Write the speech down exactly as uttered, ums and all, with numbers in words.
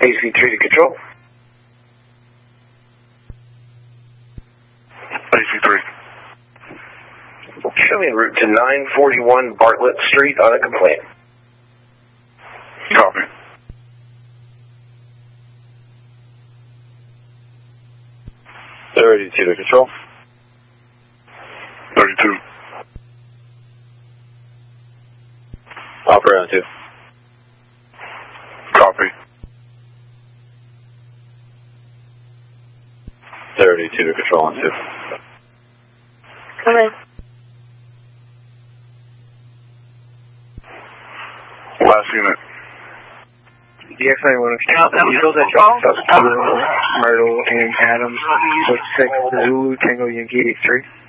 A C three to control. A C three. Show me en route to nine forty-one Bartlett Street on a complaint. Copy. thirty-two to control. thirty-two. Operator on two. Copy. thirty-two to control on two. Come in. Last unit. D X ninety-one, you build that job. Myrtle and Adams with six Zulu Tango Yankee eighty-three.